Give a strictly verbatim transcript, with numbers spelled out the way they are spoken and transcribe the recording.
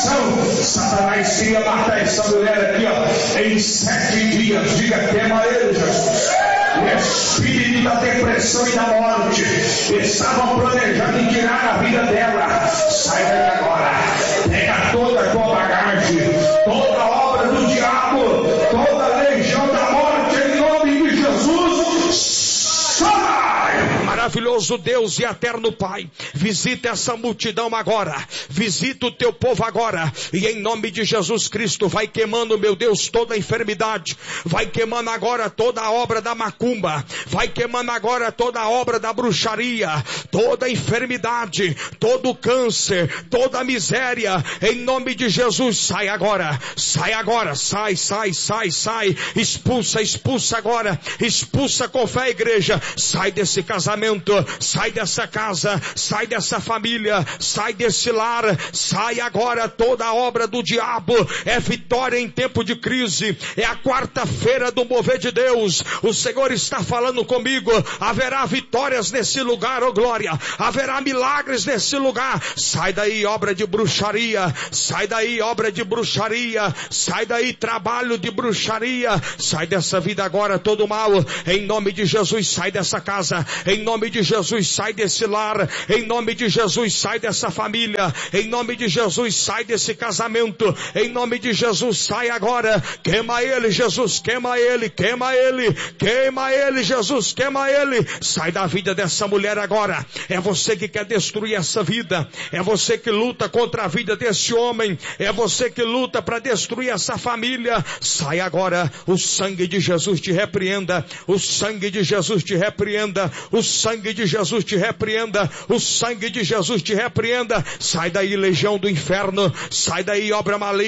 oração. Satanás queria matar essa mulher aqui, ó, em sete dias. Diga, queima ele, Jesus. O espírito da depressão e da morte estavam planejando em tirar a vida dela. Sai daí agora. Pega toda a tua bagagem, toda a obra do diabo, toda a legião da morte, em nome de Jesus. Sai! Maravilhoso Deus e eterno Pai, visita essa multidão agora, visita o teu povo agora, e em nome de Jesus Cristo, vai queimando, meu Deus, toda a enfermidade, vai queimando agora toda a obra da macumba, vai queimando agora toda a obra da bruxaria, toda a enfermidade, todo o câncer, toda a miséria, em nome de Jesus. Sai agora, sai agora, sai, sai, sai, sai, expulsa, expulsa agora, expulsa com fé, igreja, sai desse casamento, sai dessa casa, sai dessa família, sai desse lar, sai agora toda a obra do diabo. É vitória em tempo de crise, é a quarta-feira do mover de Deus. O Senhor está falando comigo, haverá vitórias nesse lugar, oh glória, haverá milagres nesse lugar. Sai daí obra de bruxaria, sai daí obra de bruxaria, sai daí trabalho de bruxaria, sai dessa vida agora todo mal, em nome de Jesus. Sai dessa casa, em nome de Jesus, sai desse lar, em nome de Jesus, sai dessa família, em nome de Jesus, sai desse casamento, em nome de Jesus, sai agora. Queima ele, Jesus, queima ele, queima ele, queima ele, Jesus, queima ele. Sai da vida dessa mulher agora. É você que quer destruir essa vida, é você que luta contra a vida desse homem, é você que luta para destruir essa família. Sai agora. O sangue de Jesus te repreenda, o sangue de Jesus te repreenda, o sangue de Jesus te repreenda, o sangue de Jesus te repreenda. Sai daí, legião do inferno, sai daí, obra maligna.